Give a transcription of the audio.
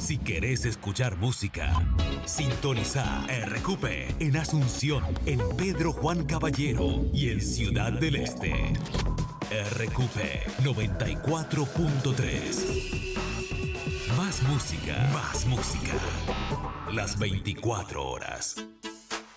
Si querés escuchar música, sintoniza RQP en Asunción, en Pedro Juan Caballero y en Ciudad del Este. RQP 94.3. Más música, más música. Las 24 horas.